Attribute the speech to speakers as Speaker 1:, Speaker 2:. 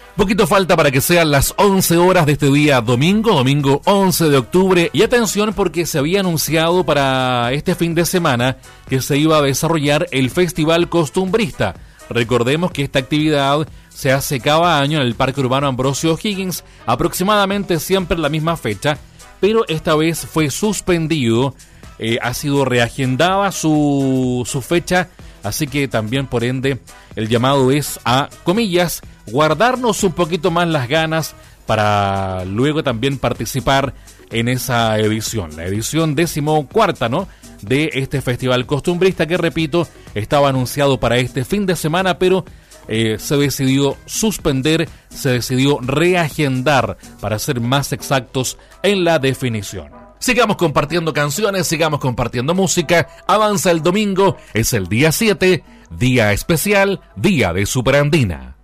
Speaker 1: Poquito falta para que sean las 11 horas de este día domingo 11 de octubre. Y atención porque se había anunciado para este fin de semana que se iba a desarrollar el Festival Costumbrista. Recordemos que esta actividad se hace cada año en el Parque Urbano Ambrosio O'Higgins, aproximadamente siempre en la misma fecha, pero esta vez fue suspendido, ha sido reagendada su fecha, así que también por ende el llamado es a, comillas, guardarnos un poquito más las ganas para luego también participar en esa edición, la edición 14ª, ¿no?, de este Festival Costumbrista que, repito, estaba anunciado para este fin de semana, pero se decidió suspender, se decidió reagendar, para ser más exactos en la definición. Sigamos compartiendo canciones, sigamos compartiendo música. Avanza el domingo, es el día 7, día especial, día de Superandina.